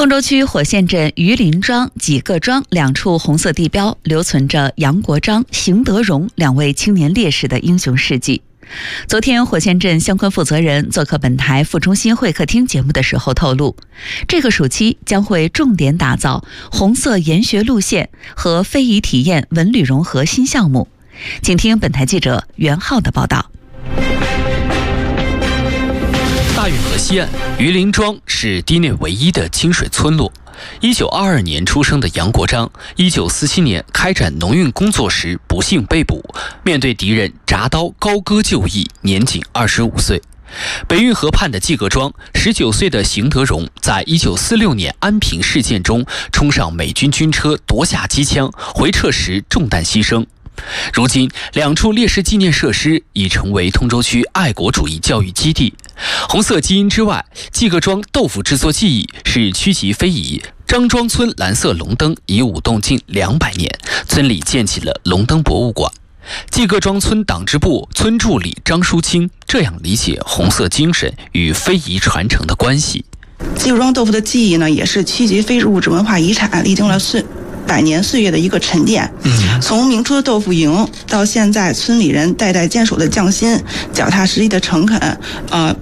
通州区火线镇榆林庄、几个庄2处红色地标留存着杨国章、邢德荣2位青年烈士的英雄事迹。昨天，火线镇相关负责人做客本台副中心会客厅节目的时候透露，这个暑期将会重点打造红色研学路线和非遗体验文旅融合新项目。请听本台记者袁浩的报道。 大运河西岸榆林庄是堤内唯一的清水村落。1922年出生的杨国章，1947年开展农运工作时不幸被捕，面对敌人铡刀高歌就义，年仅25岁。北运河畔的季各庄，19岁的邢德荣在1946年安平事件中冲上美军军车夺下机枪，回撤时中弹牺牲。如今2处烈士纪念设施已成为通州区爱国主义教育基地。红色基因之外，季各庄豆腐制作技艺是区级非遗。张庄村蓝色龙灯已舞动近200年，村里建起了龙灯博物馆。季各庄村党支部村助理张淑清这样理解红色精神与非遗传承的关系。 季各庄豆腐的技艺呢，也是区级非物质文化遗产，历经了100年岁月的一个沉淀。从明初的豆腐营到现在村里人代代坚守的匠心、脚踏实地的诚恳，